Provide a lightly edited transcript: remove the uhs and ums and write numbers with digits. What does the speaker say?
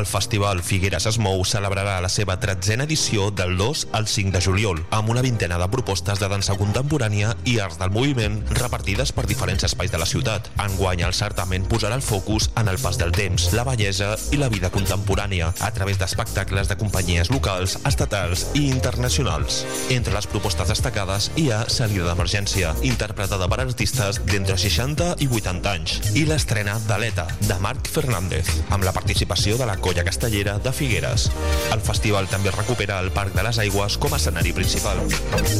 El Festival Figueres es mou celebrarà la seva 13a edició del 2 al 5 de juliol, amb una vintena de propostes de dansa contemporània i arts del moviment repartides per diferents espais de la ciutat. Enguany el certamen posarà el focus en el pas del temps, la bellesa i la vida contemporània, a través d'espectacles de companyies locals, estatals i internacionals. Entre les propostes destacades hi ha Salida d'emergència, interpretada per artistes d'entre 60 i 80 anys, i l'estrena d'Aleta, de Marc Fernández, amb la participació de la Colla Castellera de Figueres. El festival també recupera el Parc de les Aigües com a escenari principal.